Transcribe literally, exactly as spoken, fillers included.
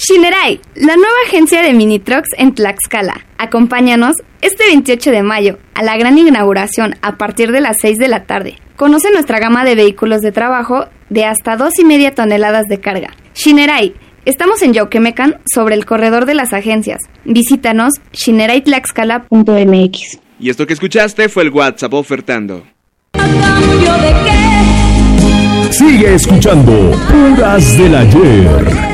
Shinerai, la nueva agencia de mini trucks en Tlaxcala. Acompáñanos este veintiocho de mayo a la gran inauguración a partir de las seis de la tarde. Conoce nuestra gama de vehículos de trabajo de hasta dos y media toneladas de carga. Shinerai, estamos en Yauquemecan, sobre el corredor de las agencias. Visítanos shinerai tlaxcala punto m x. Y esto que escuchaste fue el WhatsApp ofertando. ¿A cambio de qué? Sigue escuchando Puras del Ayer.